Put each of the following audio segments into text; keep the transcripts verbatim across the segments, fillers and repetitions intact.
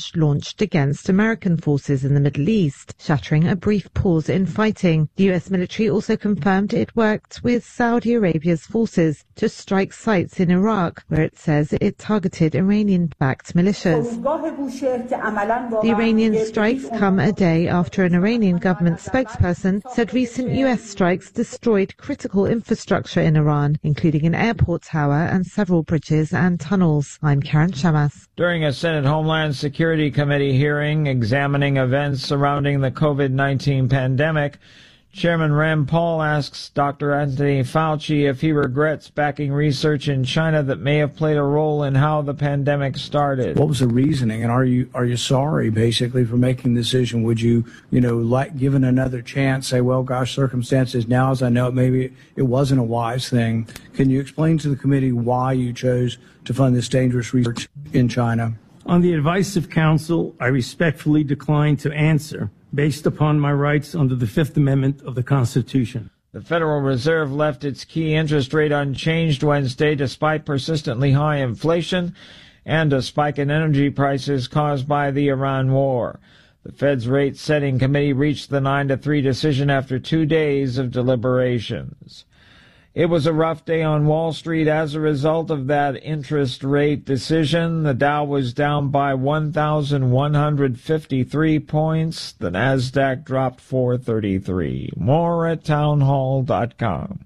barrage launched against American forces in the Middle East, shattering a brief pause in fighting. The U S military also confirmed it worked with Saudi Arabia's forces to strike sites in Iraq, where it says it targeted Iranian-backed militias. The Iranian strikes come a day after an Iranian government spokesperson said recent U S strikes destroyed critical infrastructure in Iran, including an airport tower and several bridges and tunnels. I'm Karen Shamas. During a Senate Homeland Security Committee hearing examining events surrounding the COVID nineteen pandemic, Chairman Rand Paul asks Doctor Anthony Fauci if he regrets backing research in China that may have played a role in how the pandemic started. What was the reasoning, and are you are you sorry, basically, for making the decision? Would you, you know, like given another chance, say, well, gosh, circumstances now as I know it, maybe it wasn't a wise thing. Can you explain to the committee why you chose to fund this dangerous research in China? On the advice of counsel, I respectfully decline to answer, based upon my rights under the Fifth Amendment of the Constitution. The Federal Reserve left its key interest rate unchanged Wednesday despite persistently high inflation and a spike in energy prices caused by the Iran war. The Fed's rate-setting committee reached the nine to three decision after two days of deliberations. It was a rough day on Wall Street as a result of that interest rate decision. The Dow was down by one thousand one hundred fifty-three points. The Nasdaq dropped four thirty-three. More at townhall dot com.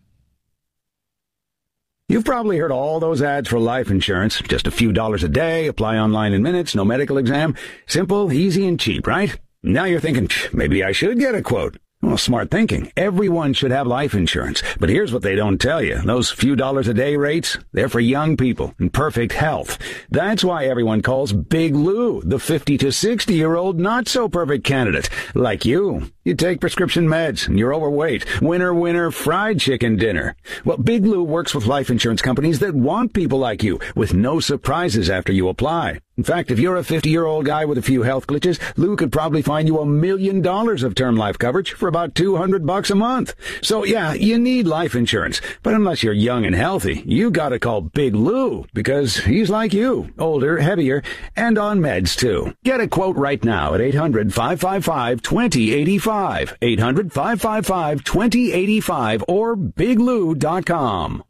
You've probably heard all those ads for life insurance. Just a few dollars a day, apply online in minutes, no medical exam. Simple, easy, and cheap, right? Now you're thinking, maybe I should get a quote. Well, smart thinking. Everyone should have life insurance. But here's what they don't tell you. Those few dollars a day rates, they're for young people in perfect health. That's why everyone calls Big Lou the fifty to sixty-year-old not-so-perfect candidate. Like you. You take prescription meds, and you're overweight. Winner, winner, fried chicken dinner. Well, Big Lou works with life insurance companies that want people like you, with no surprises after you apply. In fact, if you're a fifty-year-old guy with a few health glitches, Lou could probably find you a million dollars of term life coverage for about two hundred bucks a month. So yeah, you need life insurance. But unless you're young and healthy, you gotta call Big Lou, because he's like you, older, heavier, and on meds too. Get a quote right now at eight hundred, five five five, two zero eight five, eight hundred, five five five, two zero eight five, or big lou dot com.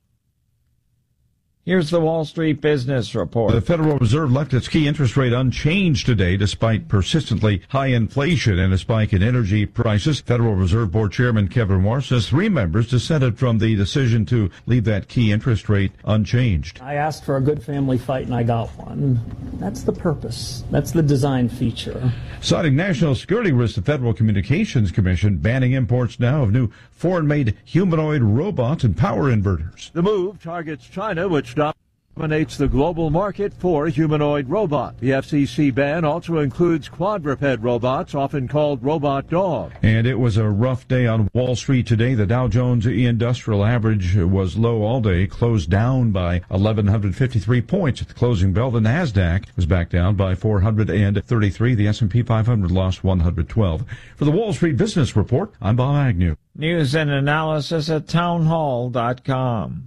Here's the Wall Street Business Report. The Federal Reserve left its key interest rate unchanged today despite persistently high inflation and a spike in energy prices. Federal Reserve Board Chairman Kevin Warsh says three members dissented from the decision to leave that key interest rate unchanged. I asked for a good family fight and I got one. That's the purpose. That's the design feature. Citing national security risks, the Federal Communications Commission banning imports now of new foreign-made humanoid robots and power inverters. The move targets China, which dominates the global market for humanoid robot. The F C C ban also includes quadruped robots, often called robot dog. And it was a rough day on Wall Street today. The Dow Jones Industrial Average was low all day, closed down by one thousand one hundred fifty-three points at the closing bell. The Nasdaq was back down by four hundred thirty-three. The S and P five hundred lost one hundred twelve. For the Wall Street Business Report, I'm Bob Agnew. News and analysis at townhall dot com.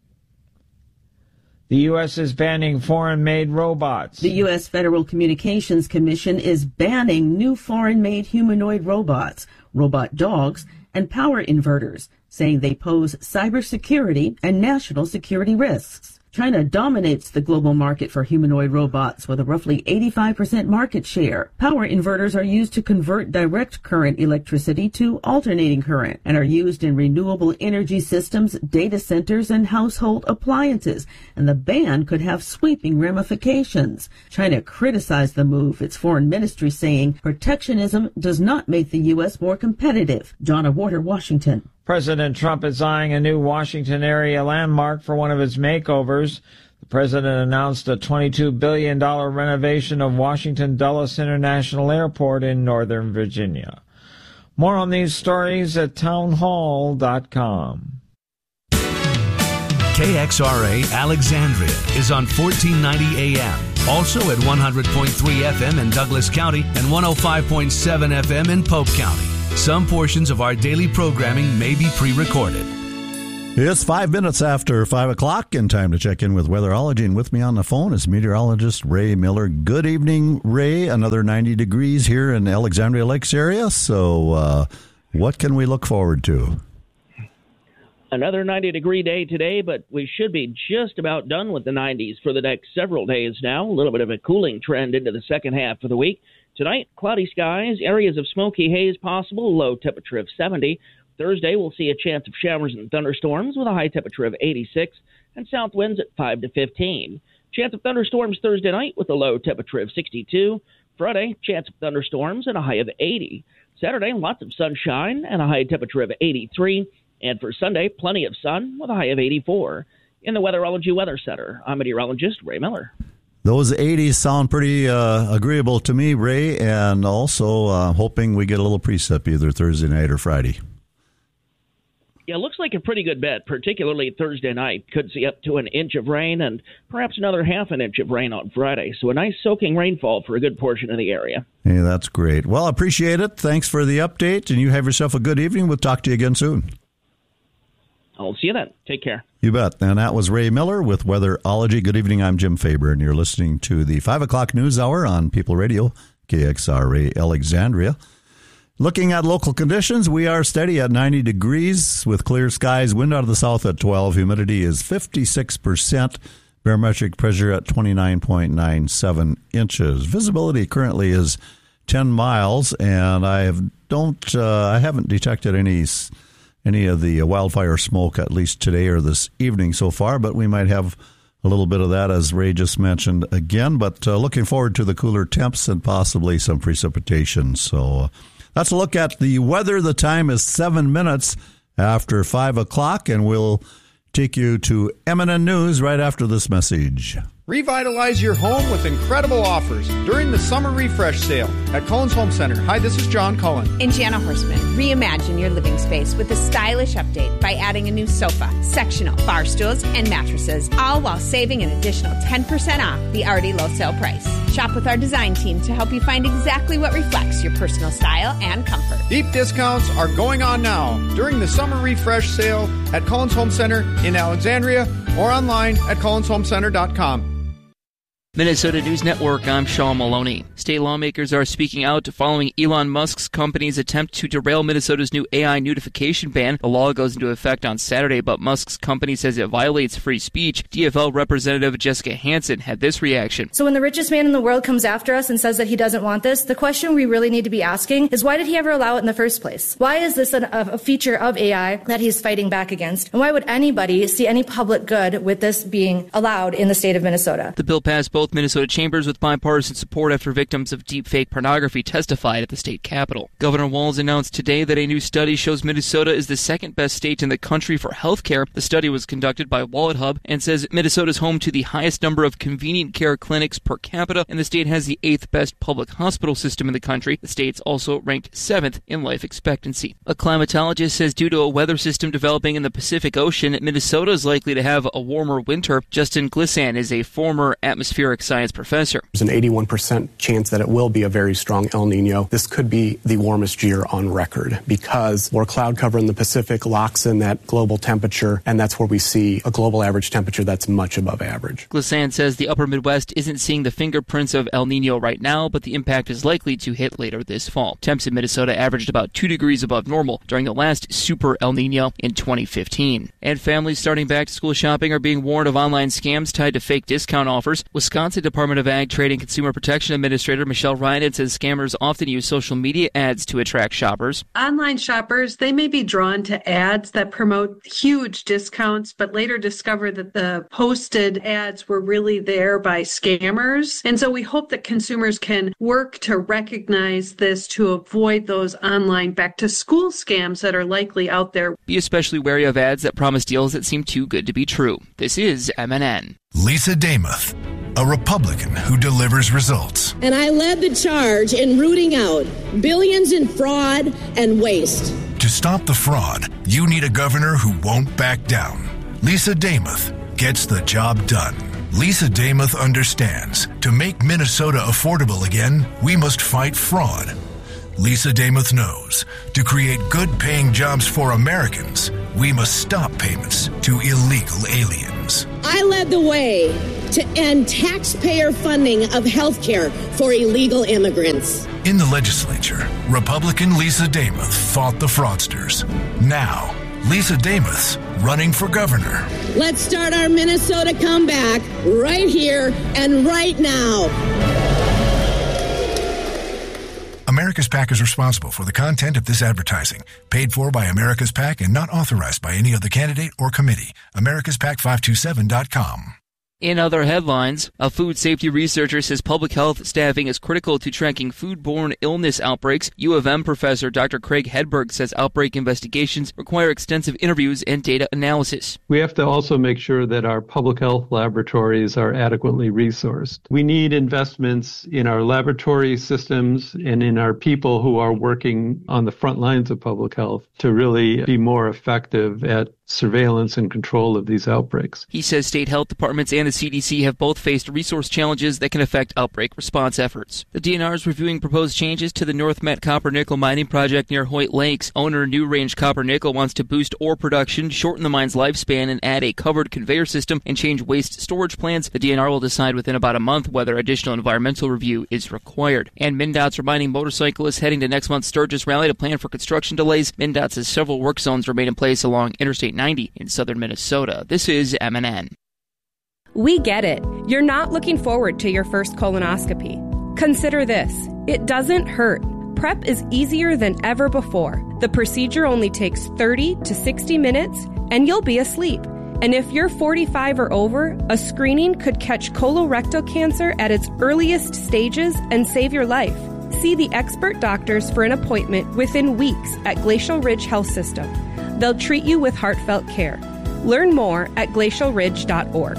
The U S is banning foreign-made robots. The U S Federal Communications Commission is banning new foreign-made humanoid robots, robot dogs, and power inverters, saying they pose cybersecurity and national security risks. China dominates the global market for humanoid robots with a roughly eighty-five percent market share. Power inverters are used to convert direct current electricity to alternating current and are used in renewable energy systems, data centers, and household appliances. And the ban could have sweeping ramifications. China criticized the move, its foreign ministry saying protectionism does not make the U S more competitive. Donna Warder, Washington. President Trump is eyeing a new Washington area landmark for one of his makeovers. The president announced a twenty-two billion dollars renovation of Washington Dulles International Airport in Northern Virginia. More on these stories at townhall dot com. K X R A Alexandria is on fourteen ninety A M. Also at one hundred point three F M in Douglas County and one oh five point seven F M in Pope County. Some portions of our daily programming may be pre-recorded. It's five minutes after five o'clock and time to check in with Weatherology. And with me on the phone is meteorologist Ray Miller. Good evening, Ray. Another ninety degrees here in Alexandria Lakes area. So uh, what can we look forward to? Another ninety degree day today, but we should be just about done with the nineties for the next several days now. A little bit of a cooling trend into the second half of the week. Tonight, cloudy skies, areas of smoky haze possible, low temperature of seventy. Thursday, we'll see a chance of showers and thunderstorms with a high temperature of eighty-six and south winds at five to fifteen. Chance of thunderstorms Thursday night with a low temperature of sixty-two. Friday, chance of thunderstorms and a high of eighty. Saturday, lots of sunshine and a high temperature of eighty-three. And for Sunday, plenty of sun with a high of eighty-four. In the Weatherology Weather Center, I'm meteorologist Ray Miller. Those eighties sound pretty uh, agreeable to me, Ray, and also uh, hoping we get a little precip either Thursday night or Friday. Yeah, it looks like a pretty good bet, particularly Thursday night. Could see up to an inch of rain and perhaps another half an inch of rain on Friday. So a nice soaking rainfall for a good portion of the area. Hey, that's great. Well, I appreciate it. Thanks for the update, and you have yourself a good evening. We'll talk to you again soon. I'll see you then. Take care. You bet. And that was Ray Miller with Weatherology. Good evening. I'm Jim Faber, and you're listening to the five o'clock news hour on People Radio, K X R A Alexandria. Looking at local conditions, we are steady at ninety degrees with clear skies, wind out of the south at twelve, humidity is fifty-six percent, barometric pressure at twenty-nine point nine seven inches. Visibility currently is ten miles, and I have don't uh, I haven't detected any any of the wildfire smoke, at least today or this evening so far, but we might have a little bit of that, as Ray just mentioned again. But uh, looking forward to the cooler temps and possibly some precipitation. So uh, that's a look at the weather. The time is seven minutes after five o'clock, and we'll take you to M N N News right after this message. Revitalize your home with incredible offers during the summer refresh sale at Cullen's Home Center. Hi, this is John Cullen. And Jana Horstman. Reimagine your living space with a stylish update by adding a new sofa, sectional, bar stools, and mattresses, all while saving an additional ten percent off the already low sale price. Shop with our design team to help you find exactly what reflects your personal style and comfort. Deep discounts are going on now during the summer refresh sale at Cullen's Home Center in Alexandria or online at cullens home center dot com. Minnesota News Network, I'm Sean Maloney. State lawmakers are speaking out following Elon Musk's company's attempt to derail Minnesota's new A I notification ban. The law goes into effect on Saturday, but Musk's company says it violates free speech. D F L Representative Jessica Hansen had this reaction. So when the richest man in the world comes after us and says that he doesn't want this, the question we really need to be asking is, why did he ever allow it in the first place? Why is this an, a feature of A I that he's fighting back against? And why would anybody see any public good with this being allowed in the state of Minnesota? The bill passed both Minnesota chambers with bipartisan support after victims of deepfake pornography testified at the state capitol. Governor Walz announced today that a new study shows Minnesota is the second best state in the country for health care. The study was conducted by WalletHub and says Minnesota is home to the highest number of convenient care clinics per capita, and the state has the eighth best public hospital system in the country. The state's also ranked seventh in life expectancy. A climatologist says due to a weather system developing in the Pacific Ocean, Minnesota is likely to have a warmer winter. Justin Glissan is a former atmospheric science professor. There's an eighty-one percent chance that it will be a very strong El Nino. This could be the warmest year on record because more cloud cover in the Pacific locks in that global temperature, and that's where we see a global average temperature that's much above average. Glissan says the upper Midwest isn't seeing the fingerprints of El Nino right now, but the impact is likely to hit later this fall. Temps in Minnesota averaged about two degrees above normal during the last super El Nino in twenty fifteen. And families starting back to school shopping are being warned of online scams tied to fake discount offers. Wisconsin Department of Ag, Trade, and Consumer Protection Administrator Michelle Ryan says scammers often use social media ads to attract shoppers. Online shoppers, they may be drawn to ads that promote huge discounts, but later discover that the posted ads were really there by scammers. And so we hope that consumers can work to recognize this to avoid those online back-to-school scams that are likely out there. Be especially wary of ads that promise deals that seem too good to be true. This is M N N. Lisa Damuth, a Republican who delivers results. And I led the charge in rooting out billions in fraud and waste. To stop the fraud, you need a governor who won't back down. Lisa Damuth gets the job done. Lisa Damuth understands to make Minnesota affordable again, we must fight fraud. Lisa Damuth knows to create good-paying jobs for Americans, we must stop payments to illegal aliens. I led the way to end taxpayer funding of health care for illegal immigrants. In the legislature, Republican Lisa Damuth fought the fraudsters. Now, Lisa Damuth's running for governor. Let's start our Minnesota comeback right here and right now. America's PAC is responsible for the content of this advertising, paid for by America's PAC and not authorized by any other candidate or committee. Americas Pac five two seven dot com. In other headlines, a food safety researcher says public health staffing is critical to tracking foodborne illness outbreaks. U of M professor Doctor Craig Hedberg says outbreak investigations require extensive interviews and data analysis. We have to also make sure that our public health laboratories are adequately resourced. We need investments in our laboratory systems and in our people who are working on the front lines of public health to really be more effective at surveillance and control of these outbreaks. He says state health departments and the C D C have both faced resource challenges that can affect outbreak response efforts. The D N R is reviewing proposed changes to the North Met copper-nickel mining project near Hoyt Lakes. Owner New Range Copper Nickel wants to boost ore production, shorten the mine's lifespan, and add a covered conveyor system and change waste storage plans. The D N R will decide within about a month whether additional environmental review is required. And MnDOT's reminding motorcyclists heading to next month's Sturgis Rally to plan for construction delays. MnDOT says several work zones remain in place along Interstate ninety in southern Minnesota. This is M N N. We get it. You're not looking forward to your first colonoscopy. Consider this. It doesn't hurt. Prep is easier than ever before. The procedure only takes thirty to sixty minutes, and you'll be asleep. And if you're forty-five or over, a screening could catch colorectal cancer at its earliest stages and save your life. See the expert doctors for an appointment within weeks at Glacial Ridge Health System. They'll treat you with heartfelt care. Learn more at glacial ridge dot org.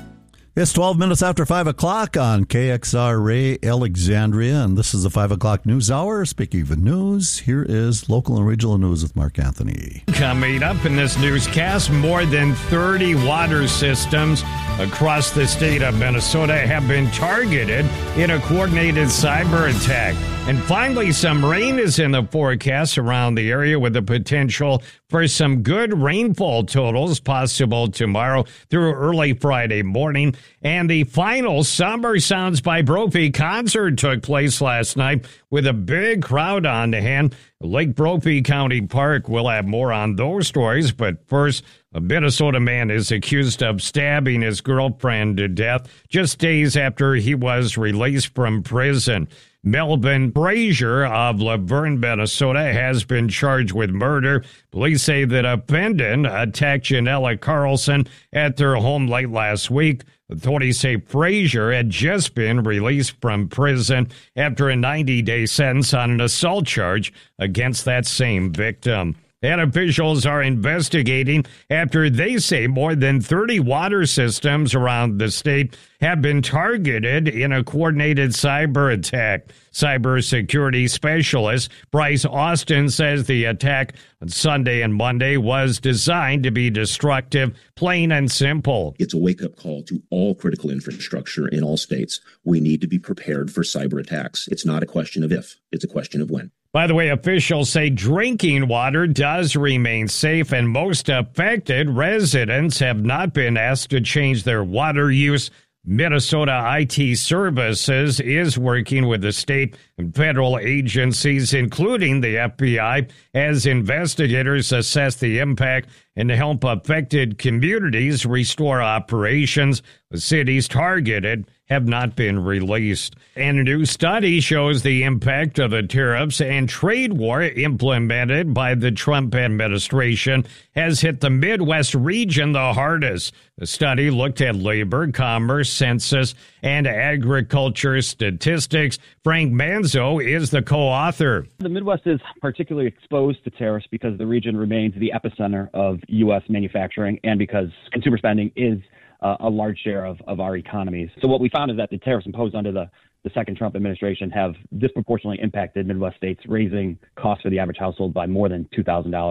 It's twelve minutes after five o'clock on K X R Ray Alexandria, and this is the five o'clock news hour. Speaking of news, here is local and regional news with Mark Anthony. Coming up in this newscast, more than thirty water systems across the state of Minnesota have been targeted in a coordinated cyber attack. And finally, some rain is in the forecast around the area with the potential for some good rainfall totals possible tomorrow through early Friday morning. And the final Summer Sounds by Brophy concert took place last night with a big crowd on hand. Lake Brophy County Park will have more on those stories. But first, a Minnesota man is accused of stabbing his girlfriend to death just days after he was released from prison. Melvin Frazier of Laverne, Minnesota, has been charged with murder. Police say the defendant attacked Janella Carlson at their home late last week. Authorities say Frazier had just been released from prison after a ninety-day sentence on an assault charge against that same victim. And officials are investigating after they say more than thirty water systems around the state have been targeted in a coordinated cyber attack. Cybersecurity specialist Bryce Austin says the attack on Sunday and Monday was designed to be destructive, plain and simple. It's a wake-up call to all critical infrastructure in all states. We need to be prepared for cyber attacks. It's not a question of if, it's a question of when. By the way, officials say drinking water does remain safe, and most affected residents have not been asked to change their water use. Minnesota I T Services is working with the state and federal agencies, including the F B I, as investigators assess the impact and help affected communities restore operations. The cities targeted have not been released. And a new study shows the impact of the tariffs and trade war implemented by the Trump administration has hit the Midwest region the hardest. The study looked at labor, commerce, census, and agriculture statistics. Frank Manzo is the co-author. The Midwest is particularly exposed to tariffs because the region remains the epicenter of U S manufacturing and because consumer spending is Uh, a large share of, of our economies. So what we found is that the tariffs imposed under the, the second Trump administration have disproportionately impacted Midwest states, raising costs for the average household by more than two thousand dollars.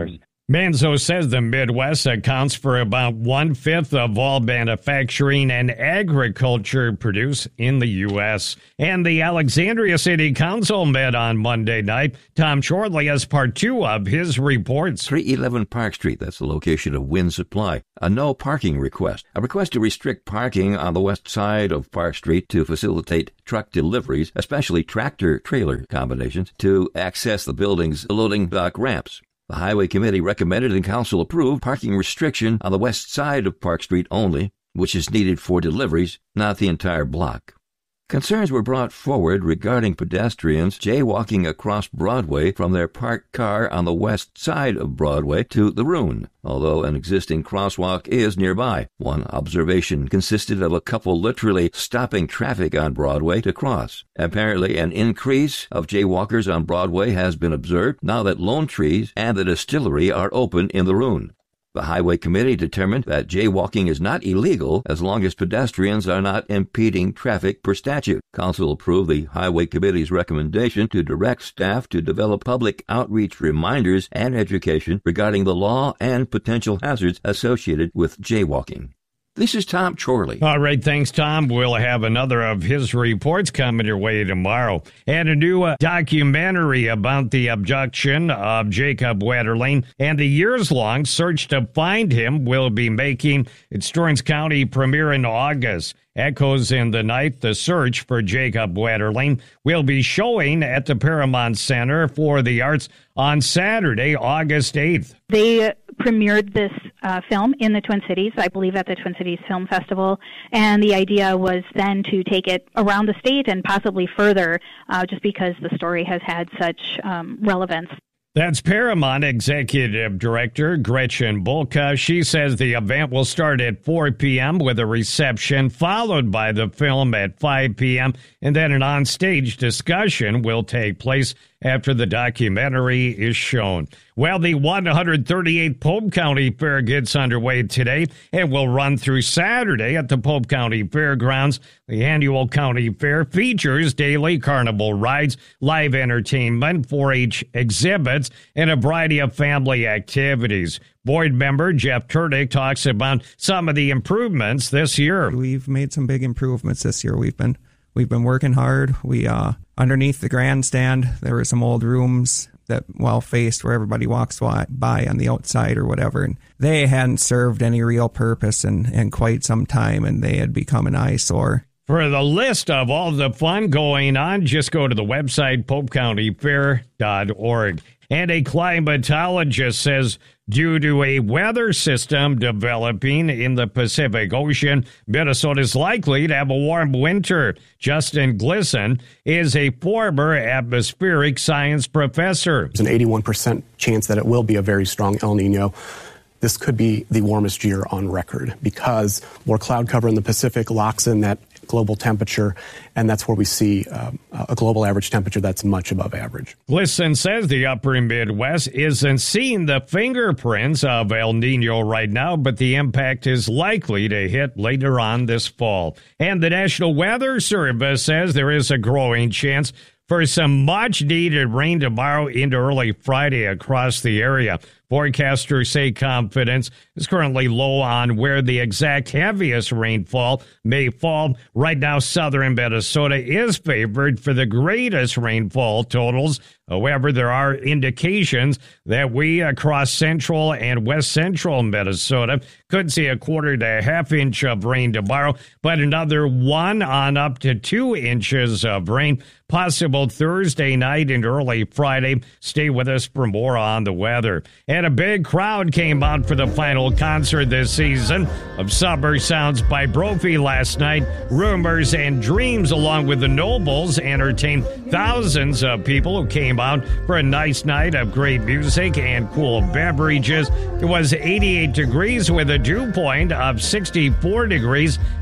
Manzo says the Midwest accounts for about one-fifth of all manufacturing and agriculture produced in the U S. And the Alexandria City Council met on Monday night. Tom Shortley has part two of his reports. three eleven Park Street, that's the location of Wind Supply. A no parking request. A request to restrict parking on the west side of Park Street to facilitate truck deliveries, especially tractor-trailer combinations, to access the building's loading dock ramps. The Highway Committee recommended and Council approved parking restriction on the west side of Park Street only, which is needed for deliveries, not the entire block. Concerns were brought forward regarding pedestrians jaywalking across Broadway from their parked car on the west side of Broadway to the Rune, although an existing crosswalk is nearby. One observation consisted of a couple literally stopping traffic on Broadway to cross. Apparently, an increase of jaywalkers on Broadway has been observed now that Lone Trees and the distillery are open in the Rune. The Highway Committee determined that jaywalking is not illegal as long as pedestrians are not impeding traffic per statute. Council approved the Highway Committee's recommendation to direct staff to develop public outreach reminders and education regarding the law and potential hazards associated with jaywalking. This is Tom Chorley. All right, thanks, Tom. We'll have another of his reports coming your way tomorrow. And a new uh, documentary about the abduction of Jacob Wetterling and the years-long search to find him will be making its Torrance County premiere in August. Echoes in the Night, the search for Jacob Wetterling, will be showing at the Paramount Center for the Arts on Saturday, August eighth. They premiered this uh, film in the Twin Cities, I believe at the Twin Cities Film Festival, and the idea was then to take it around the state and possibly further, uh, just because the story has had such um, relevance. That's Paramount Executive Director Gretchen Bulka. She says the event will start at four p.m. with a reception followed by the film at five p.m. and then an on-stage discussion will take place after the documentary is shown. Well, the one hundred thirty-eighth Pope County Fair gets underway today and will run through Saturday at the Pope County Fairgrounds. The annual county fair features daily carnival rides, live entertainment, four H exhibits, and a variety of family activities. Board member Jeff Turdick talks about some of the improvements this year. We've made some big improvements this year. We've been we've been working hard. We uh underneath the grandstand, there were some old rooms that well faced where everybody walks by on the outside or whatever, and they hadn't served any real purpose in, in quite some time, and they had become an eyesore. For the list of all the fun going on, just go to the website pope county fair dot org. And a climatologist says due to a weather system developing in the Pacific Ocean, Minnesota is likely to have a warm winter. Justin Glisson is a former atmospheric science professor. There's an eighty-one percent chance that it will be a very strong El Nino. This could be the warmest year on record because more cloud cover in the Pacific locks in that global temperature, and that's where we see um, a global average temperature that's much above average. Glisson says the upper Midwest isn't seeing the fingerprints of El Nino right now, but the impact is likely to hit later on this fall. And the National Weather Service says there is a growing chance for some much-needed rain tomorrow into early Friday across the area. Forecasters say confidence is currently low on where the exact heaviest rainfall may fall. Right now, southern Minnesota is favored for the greatest rainfall totals. However, there are indications that we across central and west central Minnesota could see a quarter to a half inch of rain tomorrow, but another one on up to two inches of rain possible Thursday night and early Friday. Stay with us for more on the weather. And a big crowd came out for the final concert this season of Summer Sounds by Brophy last night. Rumors and Dreams, along with the Nobles, entertained thousands of people who came out for a nice night of great music and cool beverages. It was eighty-eight degrees with a dew point of sixty-four degrees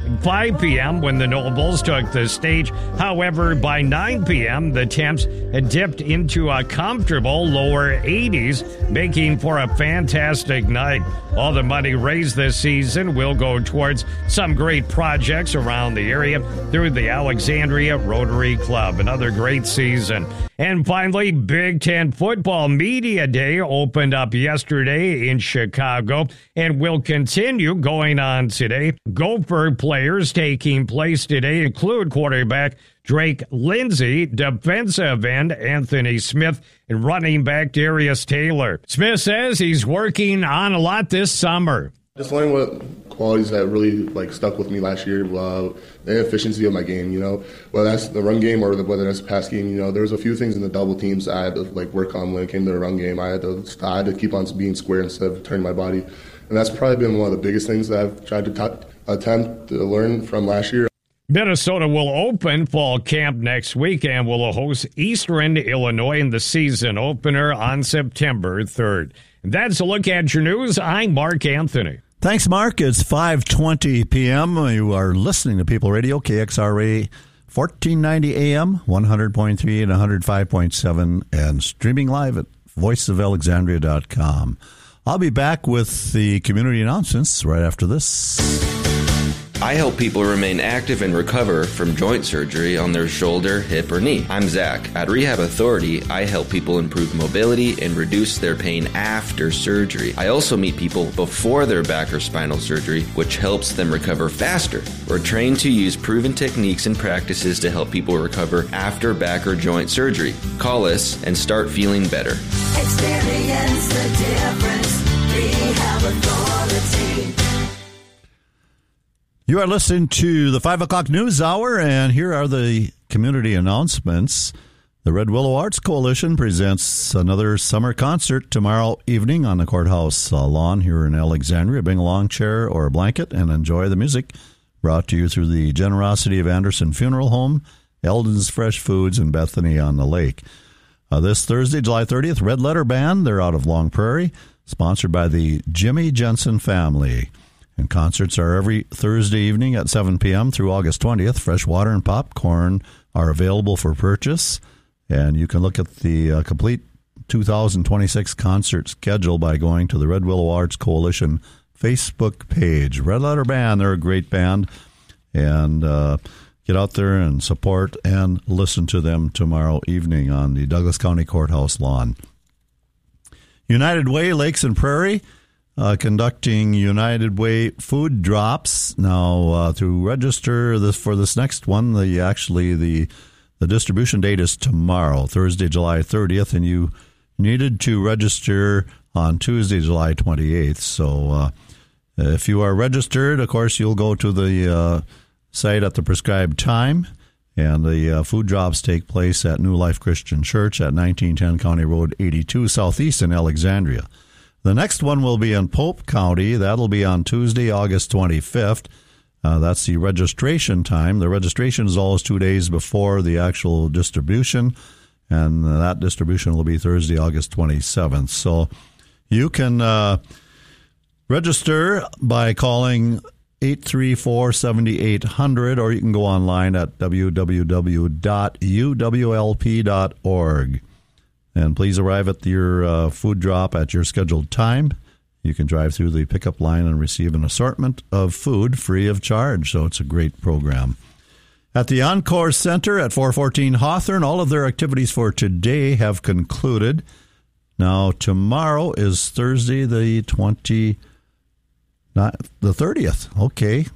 five p.m. when the Nobles took the stage. However, by nine p.m., the temps had dipped into a comfortable lower eighties, making for a fantastic night. All the money raised this season will go towards some great projects around the area through the Alexandria Rotary Club. Another great season. And finally, Big Ten Football Media Day opened up yesterday in Chicago and will continue going on today. Gopher players taking place today include quarterback Drake Lindsay, defensive end Anthony Smith, and running back Darius Taylor. Smith says he's working on a lot this summer. Just learning what qualities that really like stuck with me last year, uh, the efficiency of my game, you know, whether that's the run game or the, whether that's the pass game. You know, there was a few things in the double teams I had to like work on when it came to the run game. I had to I had to keep on being square instead of turning my body, and that's probably been one of the biggest things that I've tried to t- attempt to learn from last year. Minnesota will open fall camp next week and will host Eastern Illinois in the season opener on September third. That's a look at your news. I'm Mark Anthony. Thanks, Mark. It's five twenty p.m. You are listening to People Radio, K X R A, fourteen ninety A M, one hundred point three and one hundred five point seven, and streaming live at voice of alexandria dot com. I'll be back with the community announcements right after this. I help people remain active and recover from joint surgery on their shoulder, hip, or knee. I'm Zach. At Rehab Authority, I help people improve mobility and reduce their pain after surgery. I also meet people before their back or spinal surgery, which helps them recover faster. We're trained to use proven techniques and practices to help people recover after back or joint surgery. Call us and start feeling better. Experience the difference. Rehab Authority. You are listening to the five o'clock News Hour, and here are the community announcements. The Red Willow Arts Coalition presents another summer concert tomorrow evening on the courthouse uh, lawn here in Alexandria. Bring a lawn chair or a blanket and enjoy the music. Brought to you through the generosity of Anderson Funeral Home, Eldon's Fresh Foods, and Bethany on the Lake. Uh, this Thursday, July thirtieth, Red Letter Band. They're out of Long Prairie, sponsored by the Jimmy Jensen family. And concerts are every Thursday evening at seven p.m. through August twentieth. Fresh water and popcorn are available for purchase. And you can look at the uh, complete two thousand twenty-six concert schedule by going to the Red Willow Arts Coalition Facebook page. Red Letter Band, they're a great band. And uh, get out there and support and listen to them tomorrow evening on the Douglas County Courthouse lawn. United Way, Lakes and Prairie. Uh, conducting United Way food drops. Now, uh, to register this for this next one, the actually the the distribution date is tomorrow, Thursday, July thirtieth, and you needed to register on Tuesday, July twenty-eighth. So, uh, if you are registered, of course, you'll go to the uh, site at the prescribed time, and the uh, food drops take place at New Life Christian Church at nineteen ten County Road eighty-two Southeast in Alexandria. The next one will be in Pope County. That'll be on Tuesday, August twenty-fifth. Uh, that's the registration time. The registration is always two days before the actual distribution, and that distribution will be Thursday, August twenty-seventh. So you can uh, register by calling eight three four, seven eight zero zero, or you can go online at w w w dot u w l p dot org. And please arrive at your uh, food drop at your scheduled time. You can drive through the pickup line and receive an assortment of food free of charge. So it's a great program. At the Encore Center at four fourteen Hawthorne, all of their activities for today have concluded. Now, tomorrow is Thursday, the twenty, not the thirtieth. Okay.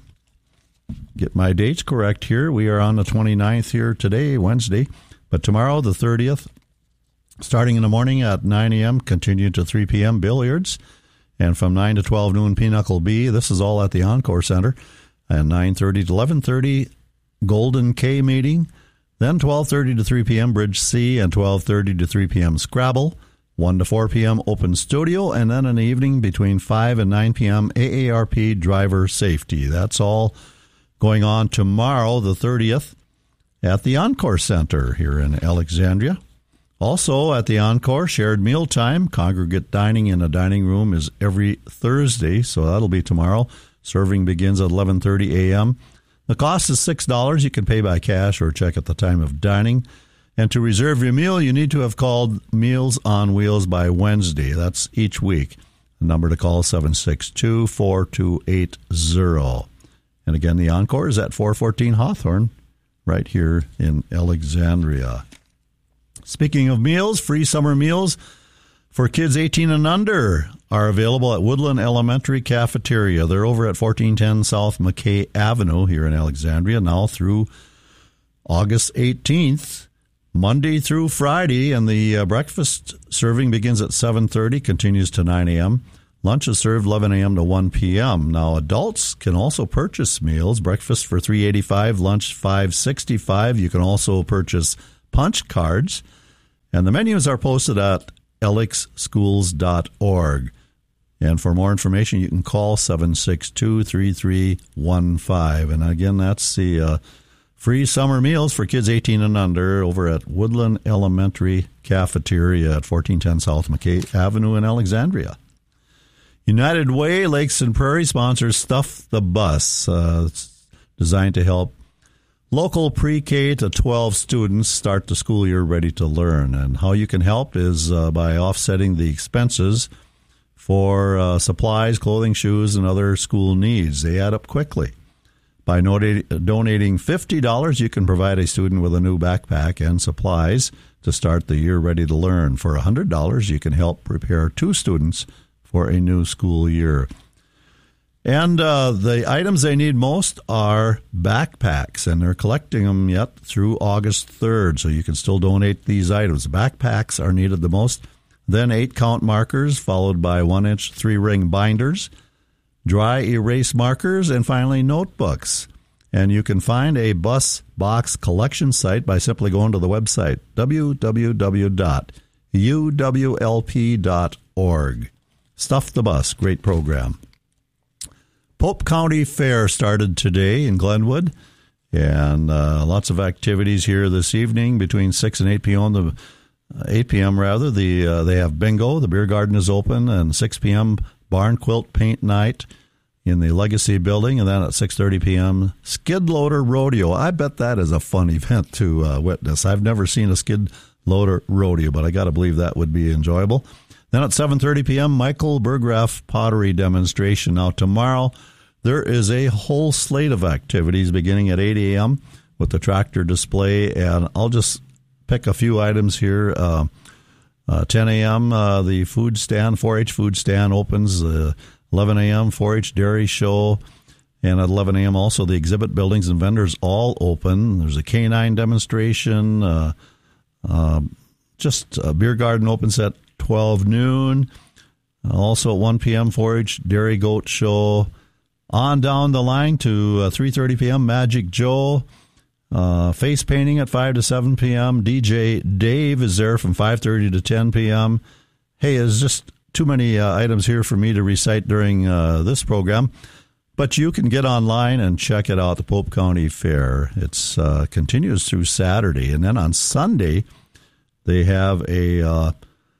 Get my dates correct here. We are on the twenty-ninth here today, Wednesday. But tomorrow, the thirtieth, starting in the morning at nine a.m., continue to three p.m., billiards. And from nine to twelve noon, Pinochle B. This is all at the Encore Center. And nine thirty to eleven thirty, Golden K meeting. Then twelve thirty to three p.m., Bridge C. And twelve thirty to three p.m., Scrabble. one to four p.m., Open Studio. And then in the evening between five and nine p.m., A A R P Driver Safety. That's all going on tomorrow, the thirtieth, at the Encore Center here in Alexandria. Also at the Encore, shared mealtime. Congregate dining in a dining room is every Thursday, so that'll be tomorrow. Serving begins at eleven thirty a.m. The cost is six dollars. You can pay by cash or check at the time of dining. And to reserve your meal, you need to have called Meals on Wheels by Wednesday. That's each week. The number to call is seven six two, four two eight zero. And again, the Encore is at four fourteen Hawthorne, right here in Alexandria. Speaking of meals, free summer meals for kids eighteen and under are available at Woodland Elementary Cafeteria. They're over at fourteen ten South McKay Avenue here in Alexandria now through August eighteenth. Monday through Friday, and the uh, breakfast serving begins at seven thirty, continues to nine a.m. Lunch is served eleven a.m. to one p.m. Now, adults can also purchase meals. Breakfast for three dollars and eighty-five cents, lunch five dollars and sixty-five cents. You can also purchase punch cards, and the menus are posted at elix schools dot org. And for more information, you can call seven six two, three three one five. And again, that's the uh, free summer meals for kids eighteen and under over at Woodland Elementary Cafeteria at fourteen ten South McKay Avenue in Alexandria. United Way Lakes and Prairie sponsors Stuff the Bus. Uh, it's designed to help local pre-K to twelve students start the school year ready to learn. And how you can help is uh, by offsetting the expenses for uh, supplies, clothing, shoes, and other school needs. They add up quickly. By donating fifty dollars, you can provide a student with a new backpack and supplies to start the year ready to learn. For one hundred dollars, you can help prepare two students for a new school year. And uh, the items they need most are backpacks, and they're collecting them yet through August third, so you can still donate these items. Backpacks are needed the most, then eight-count markers, followed by one-inch three-ring binders, dry erase markers, and finally notebooks. And you can find a bus box collection site by simply going to the website, w w w dot u w l p dot org. Stuff the Bus, great program. Pope County Fair started today in Glenwood, and uh, lots of activities here this evening between six and eight p.m. The eight p.m. rather. The uh, they have bingo. The beer garden is open, and six p.m. barn quilt paint night in the Legacy Building, and then at six thirty p.m. skid loader rodeo. I bet that is a fun event to uh, witness. I've never seen a skid loader rodeo, but I got to believe that would be enjoyable. Then at seven thirty p.m., Michael Berggraf pottery demonstration. Now tomorrow there is a whole slate of activities beginning at eight a.m. with the tractor display, and I'll just pick a few items here. Uh, uh, ten a.m., uh, the food stand, four H food stand opens. Uh, eleven a.m., four H dairy show. And at eleven a.m. also the exhibit buildings and vendors all open. There's a canine demonstration. Uh, uh, just a beer garden opens at twelve noon. Also at one p.m., four H dairy goat show. On down the line to uh, three thirty p.m., Magic Joe. Uh, face painting at five to seven p.m. D J Dave is there from five thirty to ten p.m. Hey, there's just too many uh, items here for me to recite during uh, this program, but you can get online and check it out, the Pope County Fair. It uh, continues through Saturday, and then on Sunday they have a, uh,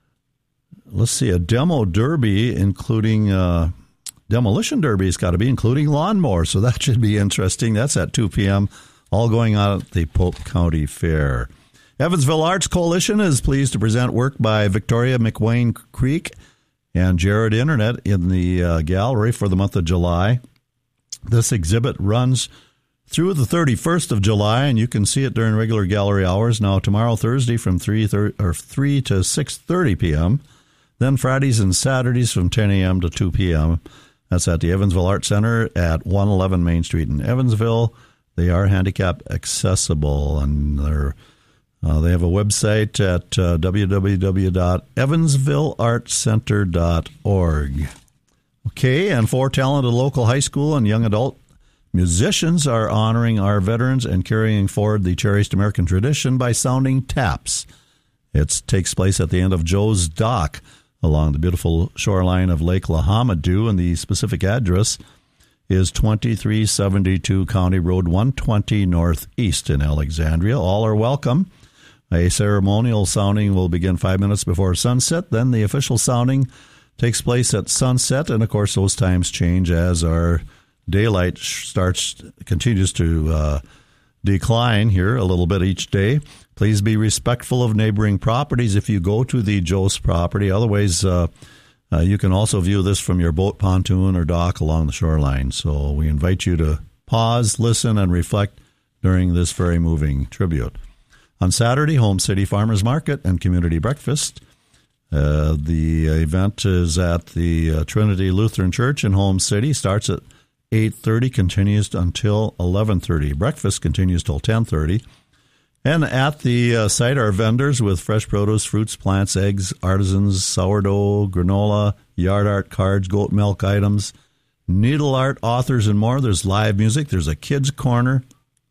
let's see, a demo derby, including uh, demolition derby. It's got to be, including lawnmower, so that should be interesting. That's at two p.m., all going on at the Pope County Fair. Evansville Arts Coalition is pleased to present work by Victoria McWayne Creek and Jared Internet in the uh, gallery for the month of July. This exhibit runs through the thirty-first of July, and you can see it during regular gallery hours. Now, tomorrow, Thursday, from three to six thirty p.m., then Fridays and Saturdays from ten a.m. to two p.m. That's at the Evansville Art Center at one eleven Main Street in Evansville. They are handicap accessible, and they're Uh, they have a website at uh, w w w dot evansville art center dot org. Okay, and four talented local high school and young adult musicians are honoring our veterans and carrying forward the cherished American tradition by sounding taps. It takes place at the end of Joe's Dock along the beautiful shoreline of Lake Lahamadou, and the specific address is twenty-three seventy-two County Road one twenty Northeast in Alexandria. All are welcome. A ceremonial sounding will begin five minutes before sunset. Then the official sounding takes place at sunset, and of course those times change as our daylight starts continues to uh, decline here a little bit each day. Please be respectful of neighboring properties if you go to the Jost property. Otherwise, uh, uh, you can also view this from your boat, pontoon, or dock along the shoreline. So we invite you to pause, listen, and reflect during this very moving tribute. On Saturday, Home City Farmers Market and Community Breakfast. Uh, the event is at the uh, Trinity Lutheran Church in Home City. Starts at eight thirty, continues until eleven thirty. Breakfast continues till ten thirty. And at the uh, site are vendors with fresh produce, fruits, plants, eggs, artisans, sourdough, granola, yard art cards, goat milk items, needle art, authors, and more. There's live music. There's a kids' corner.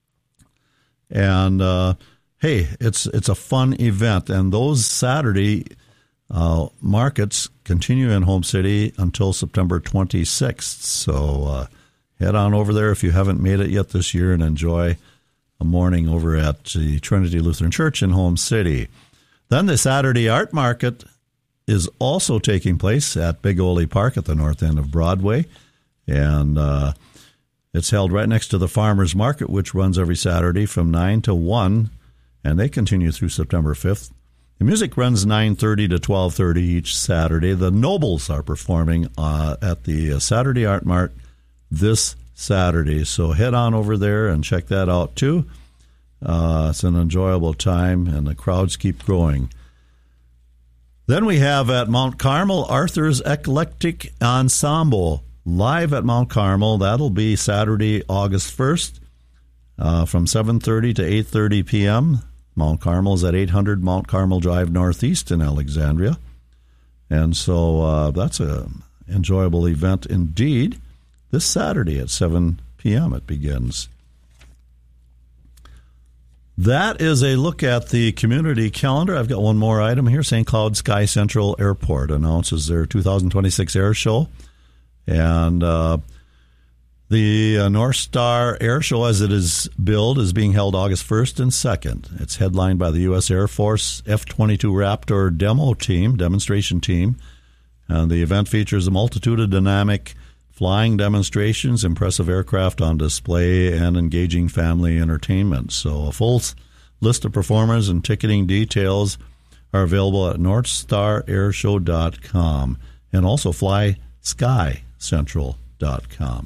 And, uh, hey, it's it's a fun event. And those Saturday uh, markets continue in Home City until September twenty-sixth. So uh, head on over there if you haven't made it yet this year and enjoy a morning over at the Trinity Lutheran Church in Home City. Then the Saturday Art Market is also taking place at Big Ole Park at the north end of Broadway. And uh, it's held right next to the Farmers Market, which runs every Saturday from nine to one, and they continue through September fifth. The music runs nine thirty to twelve thirty each Saturday. The Nobles are performing uh, at the Saturday Art Mart this Saturday. So head on over there and check that out too. Uh, it's an enjoyable time, and the crowds keep growing. Then we have at Mount Carmel, Arthur's Eclectic Ensemble, live at Mount Carmel. That'll be Saturday, August first, uh, from seven thirty to eight thirty p.m. Mount Carmel is at eight hundred Mount Carmel Drive Northeast in Alexandria. And so uh, that's an enjoyable event indeed. This Saturday at seven p.m. it begins. That is a look at the community calendar. I've got one more item here. Saint Cloud Sky Central Airport announces their two thousand twenty-six air show. And uh, the uh, North Star Air Show, as it is billed, is being held August first and second. It's headlined by the U S Air Force F twenty-two Raptor demo team, demonstration team. And the event features a multitude of dynamic flying demonstrations, impressive aircraft on display, and engaging family entertainment. So a full list of performers and ticketing details are available at north star air show dot com and also fly sky central dot com.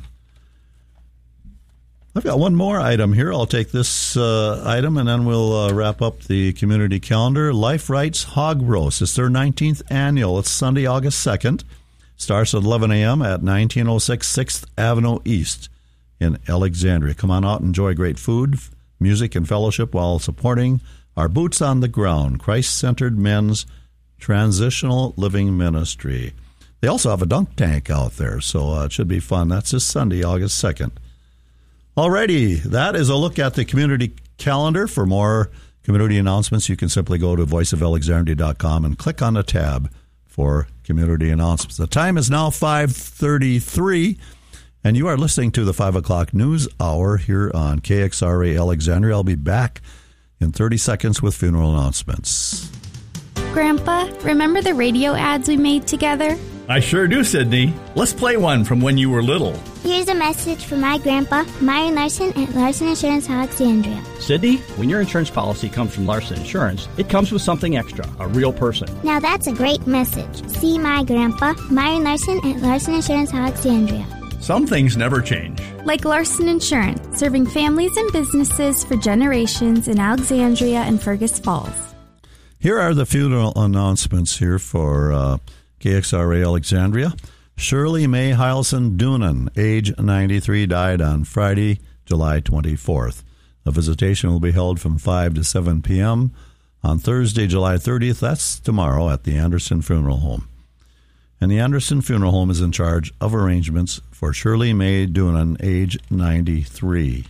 I've got one more item here. I'll take this uh, item and then we'll uh, wrap up the community calendar. Life Rights Hog Roast. It's their nineteenth annual. It's Sunday, August second. Starts at eleven a.m. at nineteen oh six sixth Avenue East in Alexandria. Come on out and enjoy great food, music, and fellowship while supporting our Boots on the Ground, Christ-Centered Men's Transitional Living Ministry. They also have a dunk tank out there, so uh, it should be fun. That's this Sunday, August second. Alrighty, that is a look at the community calendar. For more community announcements, you can simply go to voice of alexandria dot com and click on the tab for community announcements. The time is now five thirty-three, and you are listening to the five o'clock News Hour here on K X R A Alexandria. I'll be back in thirty seconds with funeral announcements. Grandpa, remember the radio ads we made together? I sure do, Sydney. Let's play one from when you were little. Here's a message from my grandpa, Myron Larson at Larson Insurance Alexandria. Sydney, when your insurance policy comes from Larson Insurance, it comes with something extra, a real person. Now that's a great message. See my grandpa, Myron Larson at Larson Insurance Alexandria. Some things never change. Like Larson Insurance, serving families and businesses for generations in Alexandria and Fergus Falls. Here are the funeral announcements here for uh, K X R A Alexandria. Shirley May Heilson Doonan, age ninety-three, died on Friday, July twenty-fourth. A visitation will be held from five to seven p.m. on Thursday, July thirtieth. That's tomorrow at the Anderson Funeral Home. And the Anderson Funeral Home is in charge of arrangements for Shirley May Doonan, age ninety-three.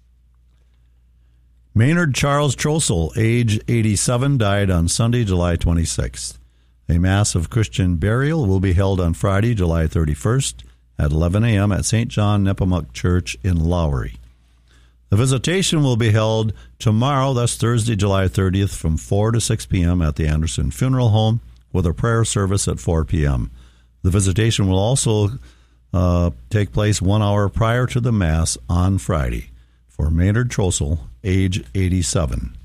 Maynard Charles Trossel, age eighty-seven, died on Sunday, July twenty-sixth. A Mass of Christian burial will be held on Friday, July thirty-first at eleven a.m. at Saint John Nepomuk Church in Lowry. The visitation will be held tomorrow, that's Thursday, July thirtieth, from four to six p.m. at the Anderson Funeral Home with a prayer service at four p.m. The visitation will also uh, take place one hour prior to the Mass on Friday for Maynard Trossel, age eighty-seven.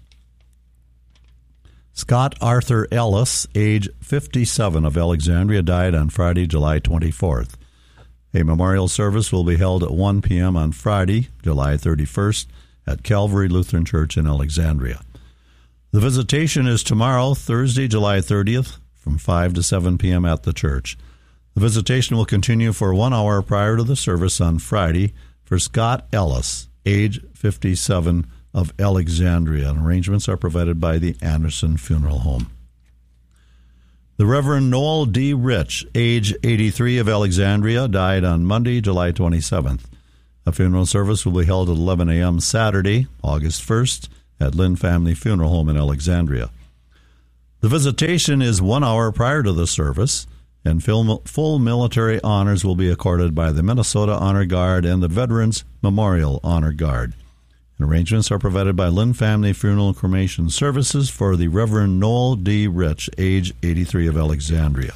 Scott Arthur Ellis, age fifty-seven, of Alexandria, died on Friday, July twenty-fourth. A memorial service will be held at one p.m. on Friday, July thirty-first, at Calvary Lutheran Church in Alexandria. The visitation is tomorrow, Thursday, July thirtieth, from five to seven p.m. at the church. The visitation will continue for one hour prior to the service on Friday for Scott Ellis, age fifty-seven, of Alexandria, and arrangements are provided by the Anderson Funeral Home. The Reverend Noel D. Rich, age eighty-three, of Alexandria, died on Monday, July twenty-seventh. A funeral service will be held at eleven a.m. Saturday, August first, at Lynn Family Funeral Home in Alexandria. The visitation is one hour prior to the service, and full military honors will be accorded by the Minnesota Honor Guard and the Veterans Memorial Honor Guard. Arrangements are provided by Lynn Family Funeral and Cremation Services for the Reverend Noel D. Rich, age eighty-three, of Alexandria.